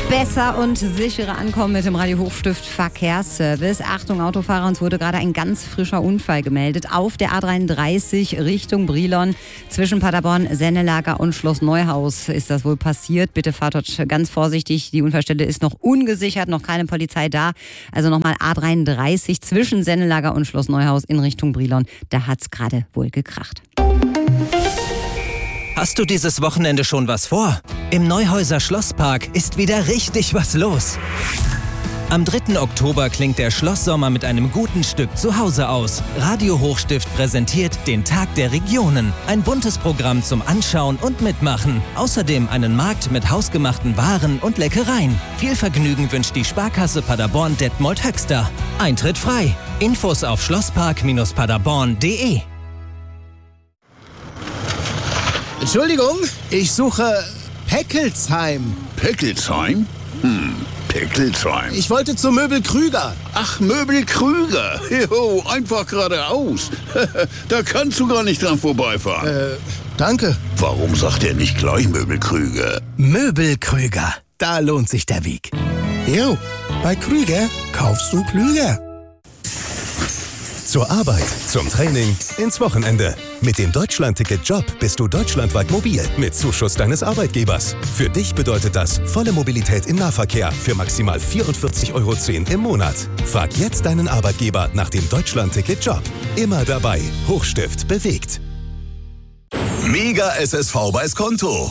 Besser und sicherer ankommen mit dem Radio Hochstift Verkehrsservice. Achtung Autofahrer, uns wurde gerade ein ganz frischer Unfall gemeldet. Auf der A33 Richtung Brilon zwischen Paderborn, Sennelager und Schloss Neuhaus ist das wohl passiert. Bitte fahrt dort ganz vorsichtig. Die Unfallstelle ist noch ungesichert, noch keine Polizei da. Also nochmal A33 zwischen Sennelager und Schloss Neuhaus in Richtung Brilon. Da hat's gerade wohl gekracht. Hast du dieses Wochenende schon was vor? Im Neuhäuser Schlosspark ist wieder richtig was los. Am 3. Oktober klingt der Schlosssommer mit einem guten Stück zu Hause aus. Radio Hochstift präsentiert den Tag der Regionen. Ein buntes Programm zum Anschauen und Mitmachen. Außerdem einen Markt mit hausgemachten Waren und Leckereien. Viel Vergnügen wünscht die Sparkasse Paderborn Detmold-Höxter. Eintritt frei. Infos auf schlosspark-paderborn.de. Entschuldigung, ich suche Peckelsheim. Peckelsheim? Peckelsheim. Ich wollte zu Möbel Krüger. Ach, Möbel Krüger. Jo, einfach geradeaus. Da kannst du gar nicht dran vorbeifahren. Danke. Warum sagt er nicht gleich Möbel Krüger? Möbel Krüger. Da lohnt sich der Weg. Jo, bei Krüger kaufst du klüger. Zur Arbeit, zum Training, ins Wochenende. Mit dem Deutschland-Ticket-Job bist du deutschlandweit mobil mit Zuschuss deines Arbeitgebers. Für dich bedeutet das volle Mobilität im Nahverkehr für maximal 44,10 € im Monat. Frag jetzt deinen Arbeitgeber nach dem Deutschland-Ticket-Job. Immer dabei. Hochstift bewegt. Mega SSV bei Skonto.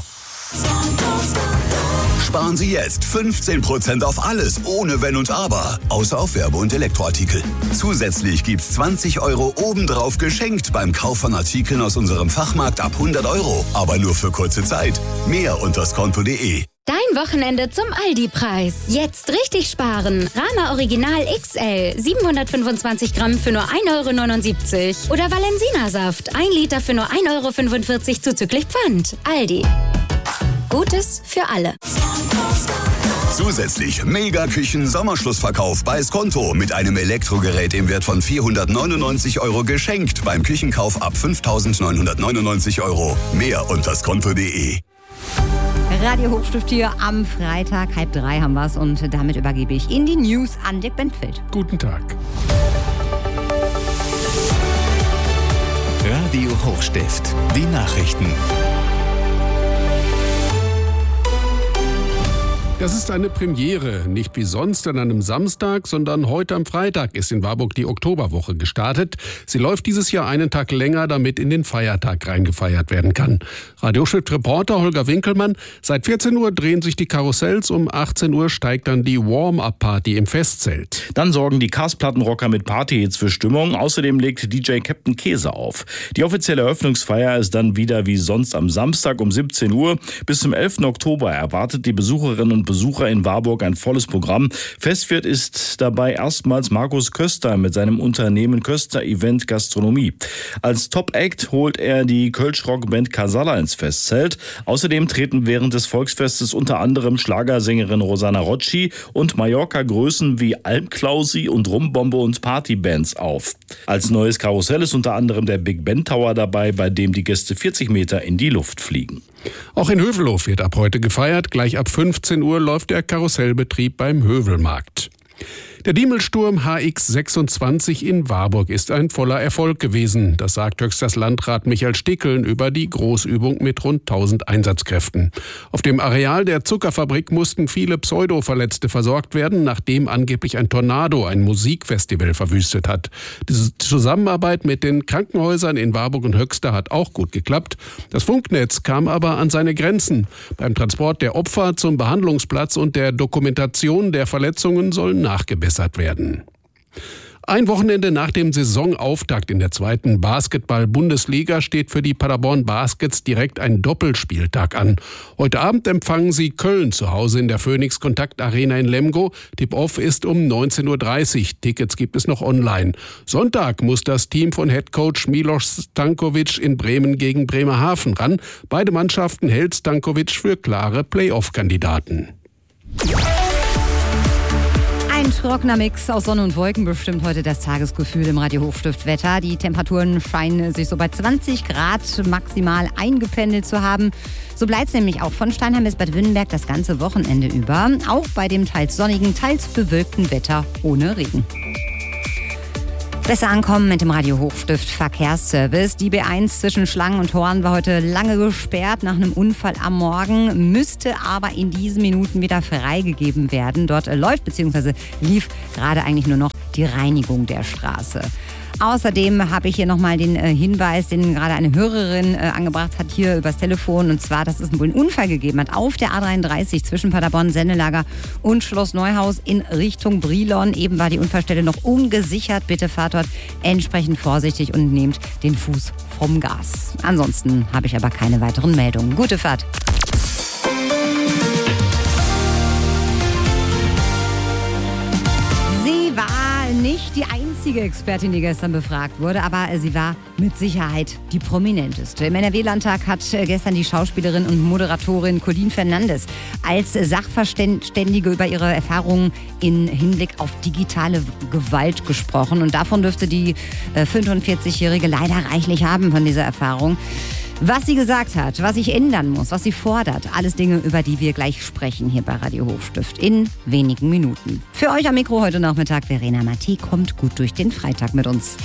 Sparen Sie jetzt 15% auf alles, ohne Wenn und Aber. Außer auf Werbe- und Elektroartikel. Zusätzlich gibt's 20 € obendrauf geschenkt beim Kauf von Artikeln aus unserem Fachmarkt ab 100 €. Aber nur für kurze Zeit. Mehr unter skonto.de. Dein Wochenende zum Aldi-Preis. Jetzt richtig sparen. Rama Original XL 725 Gramm für nur 1,79 € oder Valensina-Saft 1 Liter für nur 1,45 € zuzüglich Pfand. Aldi. Gutes für alle. Zusätzlich Mega-Küchen-Sommerschlussverkauf bei Skonto mit einem Elektrogerät im Wert von 499 € geschenkt beim Küchenkauf ab 5.999 €. Mehr unter skonto.de. Radio Hochstift hier am Freitag, 2:30 haben wir's und damit übergebe ich in die News an Dirk Bentfeld. Guten Tag. Radio Hochstift. Die Nachrichten. Das ist eine Premiere. Nicht wie sonst an einem Samstag, sondern heute am Freitag ist in Warburg die Oktoberwoche gestartet. Sie läuft dieses Jahr einen Tag länger, damit in den Feiertag reingefeiert werden kann. Radioschrift-Reporter Holger Winkelmann: Seit 14 Uhr drehen sich die Karussells, um 18 Uhr steigt dann die Warm-Up-Party im Festzelt. Dann sorgen die Karsplattenrocker mit Partyhits für Stimmung. Außerdem legt DJ Captain Käse auf. Die offizielle Eröffnungsfeier ist dann wieder wie sonst am Samstag um 17 Uhr. Bis zum 11. Oktober erwartet die Besucherinnen und Besucher in Warburg ein volles Programm. Festwirt ist dabei erstmals Markus Köster mit seinem Unternehmen Köster Event Gastronomie. Als Top-Act holt er die Kölsch-Rockband Casalla ins Festzelt. Außerdem treten während des Volksfestes unter anderem Schlagersängerin Rosanna Rocci und Mallorca-Größen wie Almklausi und Rumbombe und Partybands auf. Als neues Karussell ist unter anderem der Big Ben Tower dabei, bei dem die Gäste 40 Meter in die Luft fliegen. Auch in Hövelhof wird ab heute gefeiert. Gleich ab 15 Uhr läuft der Karussellbetrieb beim Hövelmarkt. Der Diemelsturm HX26 in Warburg ist ein voller Erfolg gewesen. Das sagt Höchsters Landrat Michael Stickeln über die Großübung mit rund 1000 Einsatzkräften. Auf dem Areal der Zuckerfabrik mussten viele Pseudo-Verletzte versorgt werden, nachdem angeblich ein Tornado ein Musikfestival verwüstet hat. Diese Zusammenarbeit mit den Krankenhäusern in Warburg und Höxter hat auch gut geklappt. Das Funknetz kam aber an seine Grenzen. Beim Transport der Opfer zum Behandlungsplatz und der Dokumentation der Verletzungen sollen nachgebessert werden. Ein Wochenende nach dem Saisonauftakt in der 2. Basketball-Bundesliga steht für die Paderborn Baskets direkt ein Doppelspieltag an. Heute Abend empfangen sie Köln zu Hause in der Phoenix Kontakt Arena in Lemgo. Tip-Off ist um 19:30 Uhr. Tickets gibt es noch online. Sonntag muss das Team von Headcoach Milos Stankovic in Bremen gegen Bremerhaven ran. Beide Mannschaften hält Stankovic für klare Playoff-Kandidaten. Ein trockener Mix aus Sonne und Wolken bestimmt heute das Tagesgefühl im Radio Hochstift Wetter. Die Temperaturen scheinen sich so bei 20 Grad maximal eingependelt zu haben. So bleibt es nämlich auch von Steinheim bis Bad Wünnenberg das ganze Wochenende über. Auch bei dem teils sonnigen, teils bewölkten Wetter ohne Regen. Besser ankommen mit dem Radio Hochstift Verkehrsservice. Die B1 zwischen Schlangen und Horn war heute lange gesperrt nach einem Unfall am Morgen, müsste aber in diesen Minuten wieder freigegeben werden. Dort läuft bzw. lief gerade eigentlich nur noch die Reinigung der Straße. Außerdem habe ich hier nochmal den Hinweis, den gerade eine Hörerin angebracht hat, hier übers Telefon. Und zwar, dass es wohl einen Unfall gegeben hat auf der A33 zwischen Paderborn, Sennelager und Schloss Neuhaus in Richtung Brilon. Eben war die Unfallstelle noch ungesichert. Bitte fahrt dort entsprechend vorsichtig und nehmt den Fuß vom Gas. Ansonsten habe ich aber keine weiteren Meldungen. Gute Fahrt. Sie war nicht die einzige Expertin, die gestern befragt wurde, aber sie war mit Sicherheit die prominenteste. Im NRW-Landtag hat gestern die Schauspielerin und Moderatorin Colleen Fernandes als Sachverständige über ihre Erfahrungen im Hinblick auf digitale Gewalt gesprochen. Und davon dürfte die 45-Jährige leider reichlich haben von dieser Erfahrung. Was sie gesagt hat, was sich ändern muss, was sie fordert, alles Dinge, über die wir gleich sprechen hier bei Radio Hochstift in wenigen Minuten. Für euch am Mikro heute Nachmittag Verena Mattei, kommt gut durch den Freitag mit uns.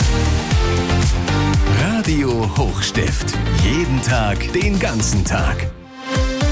Radio Hochstift. Jeden Tag, den ganzen Tag.